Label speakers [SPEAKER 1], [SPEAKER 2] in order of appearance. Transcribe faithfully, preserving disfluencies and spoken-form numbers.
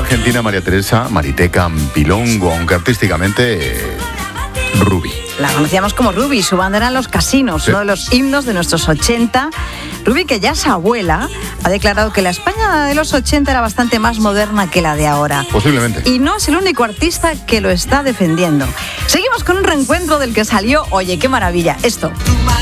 [SPEAKER 1] argentina María Teresa Marité Campilongo, aunque artísticamente eh, Ruby.
[SPEAKER 2] La conocíamos como Ruby, su banda eran Los Casinos, sí. Uno de los himnos de nuestros ochenta. Ruby, que ya es abuela, ha declarado que la España de los ochenta era bastante más moderna que la de ahora.
[SPEAKER 1] Posiblemente.
[SPEAKER 2] Y no es el único artista que lo está defendiendo. Seguimos con un reencuentro del que salió, oye, qué maravilla, esto.